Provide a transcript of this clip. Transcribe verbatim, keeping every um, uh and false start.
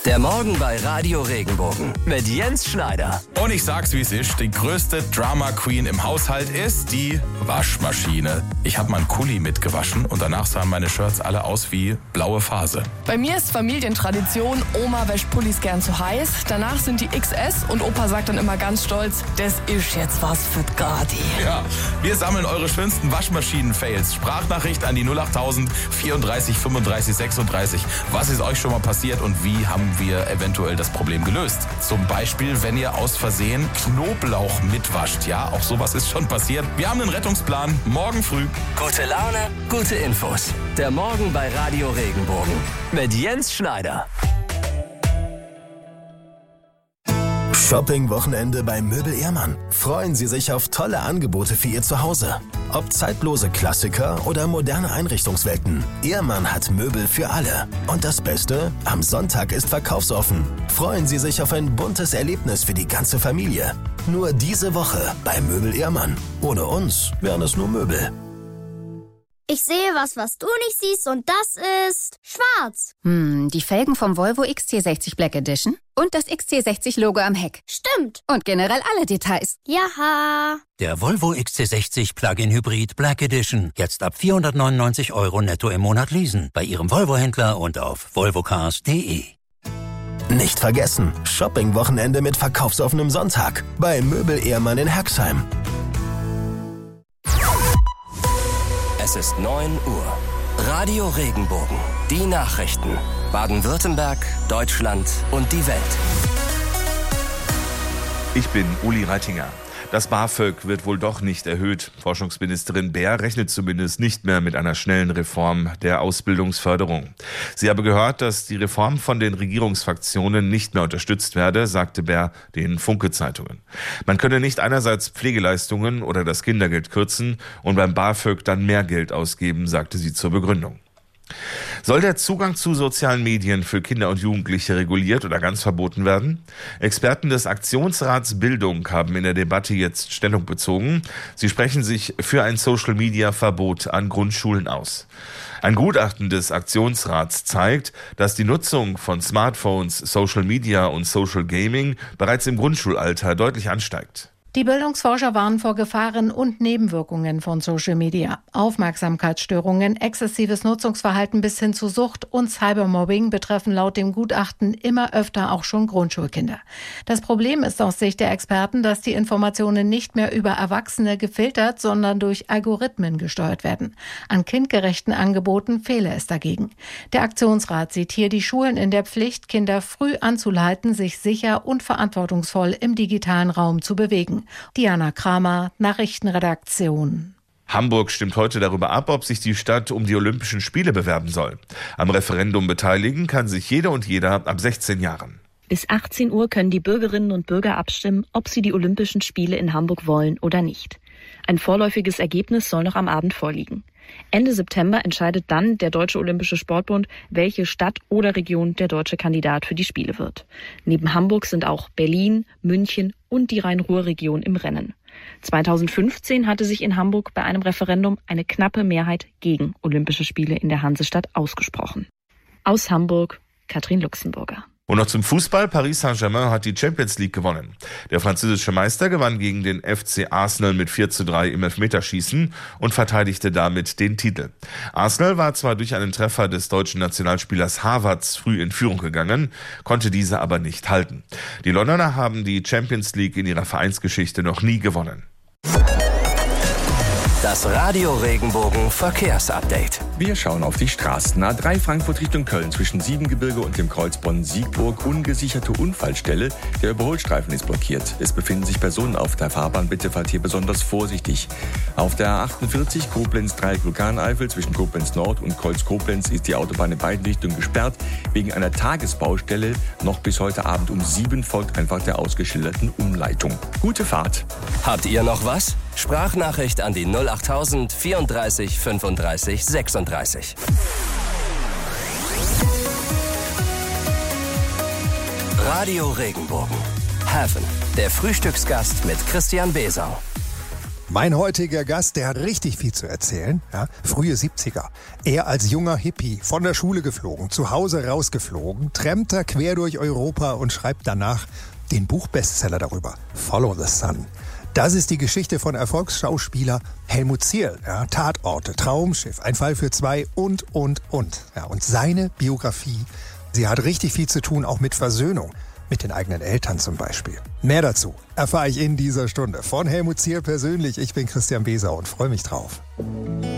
Der Morgen bei Radio Regenbogen mit Jens Schneider. Und ich sag's, wie es ist. Die größte Drama Queen im Haushalt ist die Waschmaschine. Ich habe mal einen Kuli mitgewaschen und danach sahen meine Shirts alle aus wie blaue Phase. Bei mir ist Familientradition, Oma wäscht Pullis gern zu heiß. Danach sind die X S und Opa sagt dann immer ganz stolz, das ist jetzt was für Gadi. Ja, wir sammeln eure schönsten Waschmaschinen-Fails. Sprachnachricht an die null achttausend vierunddreißig fünfunddreißig sechsunddreißig. Was ist euch schon mal passiert und wie haben wir eventuell das Problem gelöst? Zum Beispiel, wenn ihr aus Versehen Knoblauch mitwascht. Ja, auch sowas ist schon passiert. Wir haben einen Rettungsplan. Morgen früh. Gute Laune, gute Infos. Der Morgen bei Radio Regenbogen mit Jens Schneider. Shopping-Wochenende bei Möbel Ehrmann. Freuen Sie sich auf tolle Angebote für Ihr Zuhause. Ob zeitlose Klassiker oder moderne Einrichtungswelten. Ehrmann hat Möbel für alle. Und das Beste? Am Sonntag ist verkaufsoffen. Freuen Sie sich auf ein buntes Erlebnis für die ganze Familie. Nur diese Woche bei Möbel Ehrmann. Ohne uns wären es nur Möbel. Ich sehe was, was du nicht siehst, und das ist schwarz. Hm, die Felgen vom Volvo X C sechzig Black Edition und das X C sechzig Logo am Heck. Stimmt. Und generell alle Details. Jaha. Der Volvo X C sechzig Plug-in Hybrid Black Edition. Jetzt ab vierhundertneunundneunzig Euro netto im Monat leasen. Bei Ihrem Volvo-Händler und auf volvocars punkt de. Nicht vergessen, Shopping-Wochenende mit verkaufsoffenem Sonntag bei Möbel Ehrmann in Herxheim. Es ist neun Uhr. Radio Regenbogen. Die Nachrichten. Baden-Württemberg, Deutschland und die Welt. Ich bin Uli Reitinger. Das BAföG wird wohl doch nicht erhöht. Forschungsministerin Baer rechnet zumindest nicht mehr mit einer schnellen Reform der Ausbildungsförderung. Sie habe gehört, dass die Reform von den Regierungsfraktionen nicht mehr unterstützt werde, sagte Baer den Funke-Zeitungen. Man könne nicht einerseits Pflegeleistungen oder das Kindergeld kürzen und beim BAföG dann mehr Geld ausgeben, sagte sie zur Begründung. Soll der Zugang zu sozialen Medien für Kinder und Jugendliche reguliert oder ganz verboten werden? Experten des Aktionsrats Bildung haben in der Debatte jetzt Stellung bezogen. Sie sprechen sich für ein Social-Media-Verbot an Grundschulen aus. Ein Gutachten des Aktionsrats zeigt, dass die Nutzung von Smartphones, Social Media und Social Gaming bereits im Grundschulalter deutlich ansteigt. Die Bildungsforscher warnen vor Gefahren und Nebenwirkungen von Social Media. Aufmerksamkeitsstörungen, exzessives Nutzungsverhalten bis hin zu Sucht und Cybermobbing betreffen laut dem Gutachten immer öfter auch schon Grundschulkinder. Das Problem ist aus Sicht der Experten, dass die Informationen nicht mehr über Erwachsene gefiltert, sondern durch Algorithmen gesteuert werden. An kindgerechten Angeboten fehle es dagegen. Der Aktionsrat sieht hier die Schulen in der Pflicht, Kinder früh anzuleiten, sich sicher und verantwortungsvoll im digitalen Raum zu bewegen. Diana Kramer, Nachrichtenredaktion. Hamburg stimmt heute darüber ab, ob sich die Stadt um die Olympischen Spiele bewerben soll. Am Referendum beteiligen kann sich jede und jeder ab sechzehn Jahren. Bis achtzehn Uhr können die Bürgerinnen und Bürger abstimmen, ob sie die Olympischen Spiele in Hamburg wollen oder nicht. Ein vorläufiges Ergebnis soll noch am Abend vorliegen. Ende September entscheidet dann der Deutsche Olympische Sportbund, welche Stadt oder Region der deutsche Kandidat für die Spiele wird. Neben Hamburg sind auch Berlin, München und die Rhein-Ruhr-Region im Rennen. zweitausendfünfzehn hatte sich in Hamburg bei einem Referendum eine knappe Mehrheit gegen Olympische Spiele in der Hansestadt ausgesprochen. Aus Hamburg, Katrin Luxemburger. Und noch zum Fußball. Paris Saint-Germain hat die Champions League gewonnen. Der französische Meister gewann gegen den F C Arsenal mit vier zu drei im Elfmeterschießen und verteidigte damit den Titel. Arsenal war zwar durch einen Treffer des deutschen Nationalspielers Havertz früh in Führung gegangen, konnte diese aber nicht halten. Die Londoner haben die Champions League in ihrer Vereinsgeschichte noch nie gewonnen. Das Radio Regenbogen Verkehrsupdate. Wir schauen auf die Straßen. A drei Frankfurt Richtung Köln zwischen Siebengebirge und dem Kreuz Bonn-Siegburg. Ungesicherte Unfallstelle. Der Überholstreifen ist blockiert. Es befinden sich Personen auf der Fahrbahn. Bitte fahrt hier besonders vorsichtig. Auf der A achtundvierzig Koblenz-Dreieck Vulkaneifel zwischen Koblenz Nord und Kreuz-Koblenz ist die Autobahn in beiden Richtungen gesperrt. Wegen einer Tagesbaustelle. Noch bis heute Abend um sieben folgt einfach der ausgeschilderten Umleitung. Gute Fahrt. Habt ihr noch was? Sprachnachricht an die null achttausend vierunddreißig fünfunddreißig sechsunddreißig. Radio. Radio Regenbogen. Heaven, der Frühstücksgast mit Christian Besau. Radio Regenbogen. Heaven, der Frühstücksgast mit Christian Besau. Radio Regenbogen. Heaven, der Frühstücksgast mit Christian Besau. Radio Regenbogen. Heaven, der Frühstücksgast mit Christian Besau. Mein heutiger Gast, der hat richtig viel zu erzählen. Ja, frühe siebziger. Er als junger Hippie, von der Schule geflogen, zu Hause rausgeflogen, trampt er quer durch Europa und schreibt danach den Buchbestseller darüber, Follow the Sun. Das ist die Geschichte von Erfolgsschauspieler Helmut Zierl. Ja, Tatorte, Traumschiff, Ein Fall für zwei und, und, und. Ja, und seine Biografie, sie hat richtig viel zu tun, auch mit Versöhnung. Mit den eigenen Eltern zum Beispiel. Mehr dazu erfahre ich in dieser Stunde von Helmut Zierl persönlich. Ich bin Christian Beser und freue mich drauf.